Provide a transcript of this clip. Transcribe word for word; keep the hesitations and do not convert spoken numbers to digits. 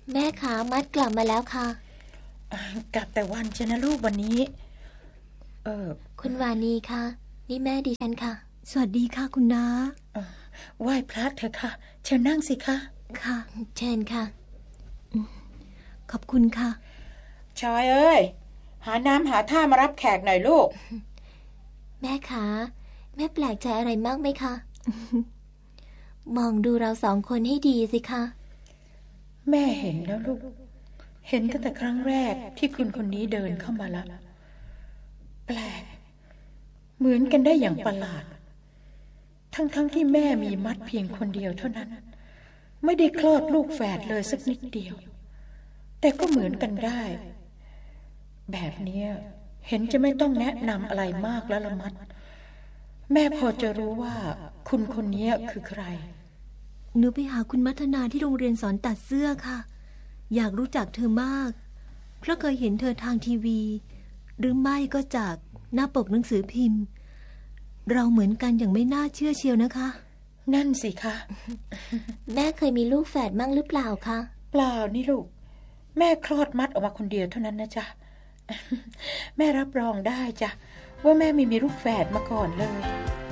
แม่คะมัดกลับมาแล้วค่ะกลับแต่วันชนะลูกวันนี้เออคุณวานีค่ะนี่แม่ดิฉันค่ะสวัสดีค่ะคุณน้าไหว้พระเถอะค่ะเชิญนั่งสิคะค่ะเชิญค่ะขอบคุณค่ะชอยเอ้ยหาน้ำหาท่ามารับแขกหน่อยลูกแม่คะแม่แปลกใจอะไรมากไหมคะมองดูเราสองคนให้ดีสิคะแม่เห็นแล้วลูกเห็นตั้งแต่ครั้งแรกที่คุณคนนี้เดินเข้ามาแล้วแปลกเหมือนกันได้อย่างประหลาดทั้งๆ ท, ที่แม่มีมัดเพียงคนเดียวเท่านั้นไม่ได้คลอดลูกแฝดเลยสักนิดเดียวแต่ก็เหมือนกันได้แบบนี้เห็นจะไม่ต้องแนะนำอะไรมากแล้วละมัดแม่พอจะรู้ว่าคุณคนนี้คือใครหนูไปหาคุณมัทนาที่โรงเรียนสอนตัดเสื้อค่ะอยากรู้จักเธอมากเพราะเคยเห็นเธอทางทีวีหรือไม่ก็จากหน้าปกหนังสือพิมพ์เราเหมือนกันอย่างไม่น่าเชื่อเชียวนะคะนั่นสิคะแม่เคยมีลูกแฝดมั่งหรือเปล่าคะเปล่านี่ลูกแม่คลอดมัดออกมาคนเดียวเท่านั้นนะจ๊ะแม่รับรองได้จ้ะว่าแม่ไม่มีลูกแฝดมาก่อนเลย